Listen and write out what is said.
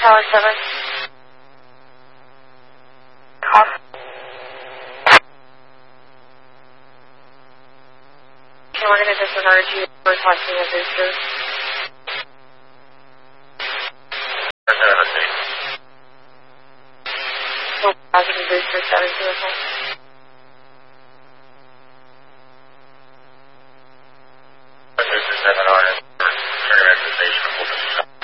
Tower 7. Call. Okay, we're going to disregard you for requesting a booster. Positive booster 7 vehicle.